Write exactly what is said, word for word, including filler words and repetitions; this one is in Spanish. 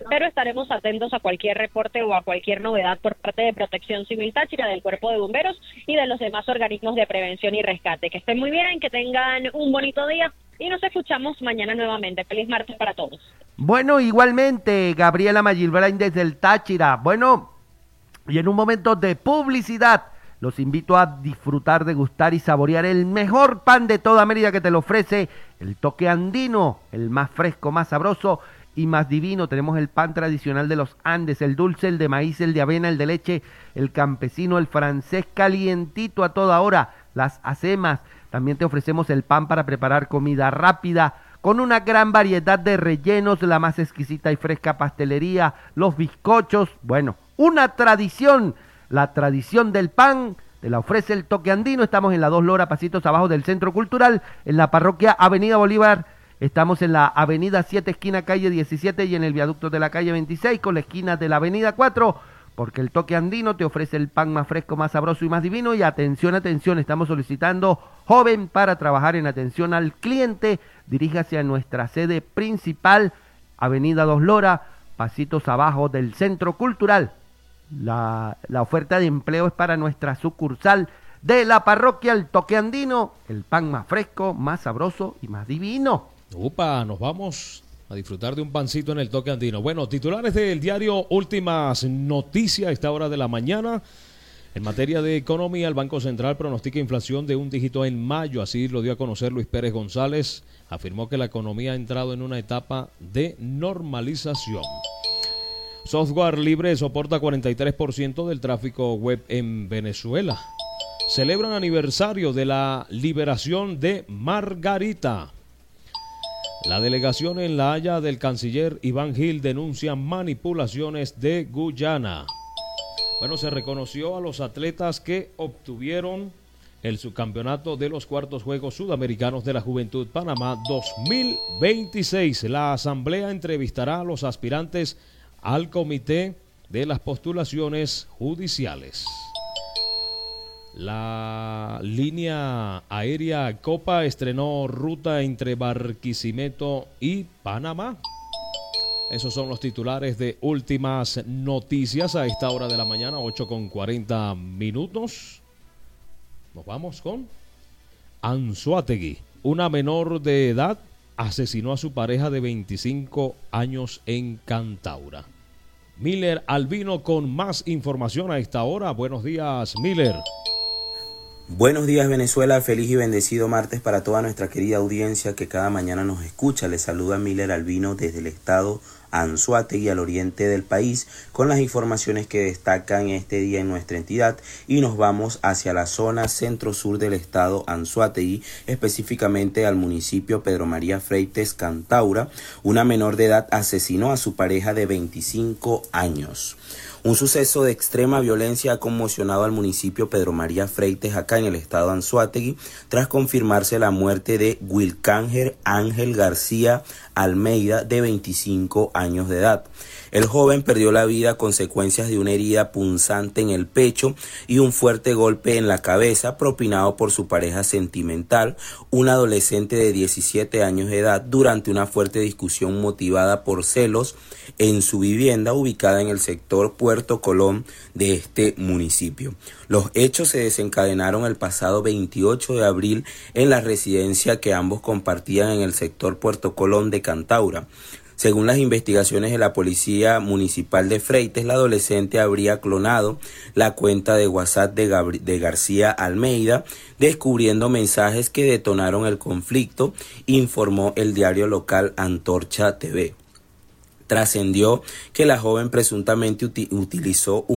pero estaremos atentos a cualquier reporte o a cualquier novedad por parte de Protección Civil Táchira, del Cuerpo de Bomberos y de los demás organismos de prevención y rescate. Que estén muy bien, que tengan un bonito día y nos escuchamos mañana nuevamente. Feliz martes para todos. Bueno, igualmente, Gabriela Magilbrain desde el Táchira. Bueno, y en un momento de publicidad, los invito a disfrutar, degustar y saborear el mejor pan de toda Mérida que te lo ofrece el Toque Andino, el más fresco, más sabroso y más divino. Tenemos el pan tradicional de los Andes, el dulce, el de maíz, el de avena, el de leche, el campesino, el francés, calientito a toda hora, las acemas. También te ofrecemos el pan para preparar comida rápida, con una gran variedad de rellenos, la más exquisita y fresca pastelería, los bizcochos. Bueno, una tradición. La tradición del pan te la ofrece el Toque Andino. Estamos en la Dos Loras, pasitos abajo del Centro Cultural, en la parroquia Avenida Bolívar. Estamos en la Avenida siete, esquina calle diecisiete, y en el viaducto de la calle veintiséis, con la esquina de la Avenida cuatro, porque el Toque Andino te ofrece el pan más fresco, más sabroso y más divino. Y atención, atención, estamos solicitando joven para trabajar en atención al cliente. Diríjase a nuestra sede principal, Avenida Dos Loras, pasitos abajo del Centro Cultural. La, la oferta de empleo es para nuestra sucursal de la parroquia El Toque Andino, el pan más fresco, más sabroso y más divino. Upa, nos vamos a disfrutar de un pancito en el Toque Andino. Bueno, titulares del diario Últimas Noticias a esta hora de la mañana. En materia de economía, el Banco Central pronostica inflación de un dígito en mayo, así lo dio a conocer Luis Pérez González. Afirmó que la economía ha entrado en una etapa de normalización. Software libre soporta cuarenta y tres por ciento del tráfico web en Venezuela. Celebran aniversario de la liberación de Margarita. La delegación en La Haya del canciller Iván Gil denuncia manipulaciones de Guyana. Bueno, se reconoció a los atletas que obtuvieron el subcampeonato de los cuartos Juegos Sudamericanos de la Juventud Panamá dos mil veintiséis. La asamblea entrevistará a los aspirantes al comité de las postulaciones judiciales. La línea aérea Copa estrenó ruta entre Barquisimeto y Panamá. Esos son los titulares de Últimas Noticias a esta hora de la mañana, ocho con cuarenta minutos. Nos vamos con Anzoátegui. Una menor de edad asesinó a su pareja de veinticinco años en Cantaura. Miller Albino con más información a esta hora. Buenos días, Miller. Buenos días, Venezuela. Feliz y bendecido martes para toda nuestra querida audiencia que cada mañana nos escucha. Les saluda Miller Albino desde el estado Anzoátegui, al oriente del país, con las informaciones que destacan este día en nuestra entidad, y nos vamos hacia la zona centro-sur del estado Anzoátegui, específicamente al municipio Pedro María Freites, Cantaura. Una menor de edad asesinó a su pareja de veinticinco años. Un suceso de extrema violencia ha conmocionado al municipio Pedro María Freites, acá en el estado Anzoátegui, tras confirmarse la muerte de Wilcánger Ángel García Almeida, de veinticinco años de edad. El joven perdió la vida a consecuencias de una herida punzante en el pecho y un fuerte golpe en la cabeza propinado por su pareja sentimental, una adolescente de diecisiete años de edad, durante una fuerte discusión motivada por celos en su vivienda ubicada en el sector Puerto Colón de este municipio. Los hechos se desencadenaron el pasado veintiocho de abril en la residencia que ambos compartían en el sector Puerto Colón de Cantaura. Según las investigaciones de la Policía Municipal de Freites, la adolescente habría clonado la cuenta de WhatsApp de, Gabri- de García Almeida, descubriendo mensajes que detonaron el conflicto, informó el diario local Antorcha T V. Trascendió que la joven presuntamente uti- utilizó un